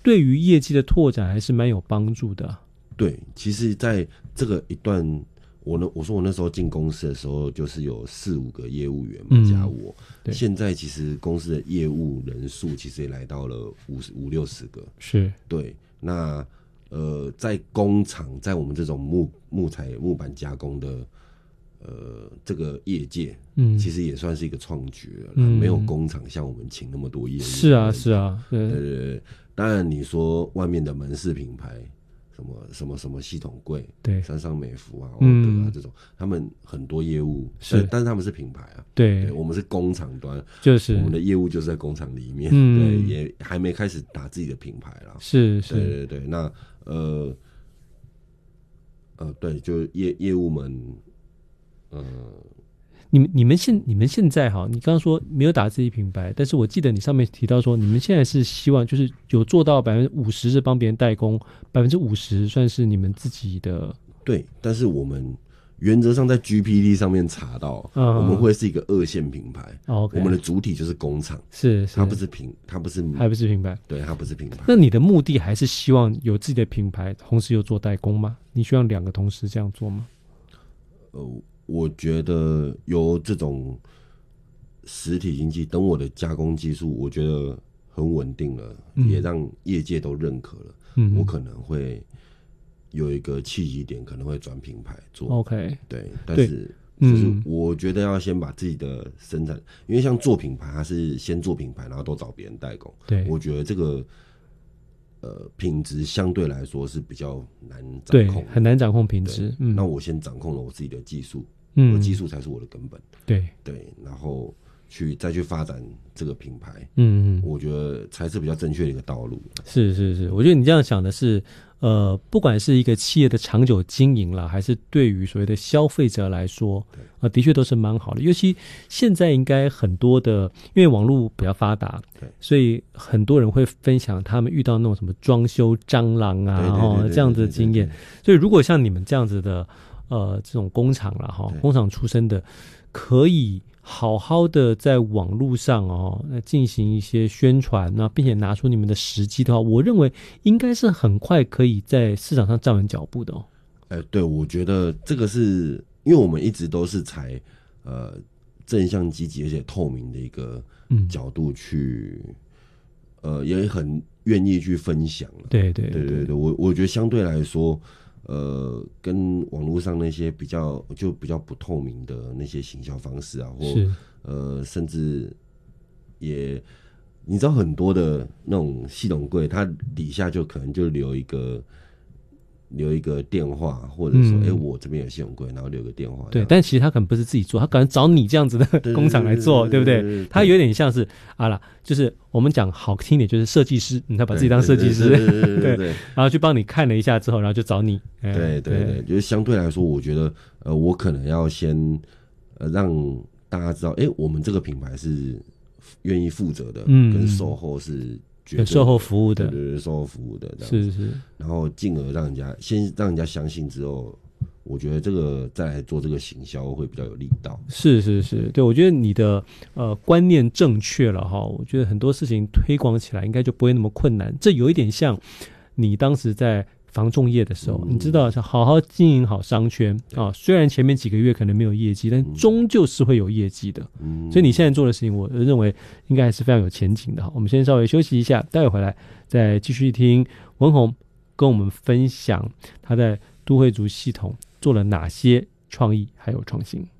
对于业绩的拓展还是蛮有帮助的。 对，其实在这个一段我说我那时候进公司的时候就是有4-5个业务员嘛加我，现在其实公司的业务人数其实也来到了50-60个。 是， 对，那在工厂，在我们这种木板加工的这个业界，其实也算是一个创举了，没有工厂像我们请那么多业务员。 是啊是啊， 对，当然你说外面的门市品牌什么系统柜， 对， 山上美孚啊、欧德啊这种，他们很多业务但是他们是品牌啊，对，我们是工厂端， 就是我们的业务就是在工厂里面，对，也还没开始打自己的品牌啦， 是， 对，那对，就业务们， 你们现在哈，你刚刚说没有打自己品牌，但是我记得你上面提到说，你们现在是希望就是有做到50%是帮别人代工，50%算是你们自己的。 对，但是我们原则上在 GPT 上面查到，我们会是一个2线品牌。我们的主体就是工厂， 是， 它还不是品牌，对，它不是品牌。 那你的目的还是希望有自己的品牌，同时又做代工吗？你希望2个同时这样做吗？ 我觉得由这种实体经济，等我的加工技术我觉得很稳定了，也让业界都认可了，我可能会有一个契机点，可能会转品牌做。 OK， 对，但是就是我觉得要先把自己的生产，因为像做品牌，它是先做品牌，然后都找别人代工。 对， 我觉得这个品质相对来说是比较难掌控， 很难掌控品质。 那我先掌控了我自己的技术。我的技术才是我的根本， 对， 然后再去发展这个品牌，我觉得才是比较正确的一个道路。 是，我觉得你这样想的是，不管是一个企业的长久经营啦，还是对于所谓的消费者来说，的确都是蛮好的。尤其现在应该很多的，因为网络比较发达，所以很多人会分享他们遇到那种什么装修蟑螂啊，这样子的经验。所以如果像你们这样子的。这种工厂啦工厂出身的，可以好好的在网络上进行一些宣传，并且拿出你们的时机的话，我认为应该是很快可以在市场上站稳脚步的对，我觉得这个是因为我们一直都是采正向积极而且透明的一个角度去也很愿意去分享。 对， 我觉得相对来说跟网络上那些比较不透明的那些行销方式啊，或甚至也你知道很多的那种系统柜，它底下就可能就留一个电话，或者说我这边有系统柜，然后留个电话。 对，但其实他可能不是自己做，他可能找你这样子的工厂来做，对不对？他有点像是就是我们讲好听点，就是设计师，他把自己当设计师，对，然后去帮你看了一下之后，然后就找你。 对，就是相对来说，我觉得我可能要先让大家知道，我们这个品牌是愿意负责的，跟售后是。 售后服务的， 对，售后服务的， 是， 然后进而让人家相信之后，我觉得这个再来做这个行销会比较有力道。 是，对，我觉得你的观念正确了我觉得很多事情推广起来应该就不会那么困难。这有一点像你当时在房仲业的时候，你知道好好经营好商圈虽然前面几个月可能没有业绩，但终究是会有业绩的。所以你现在做的事情，我认为应该还是非常有前景的。我们先稍微休息一下，待会回来再继续听文宏跟我们分享他在都会族系统做了哪些创意还有创新。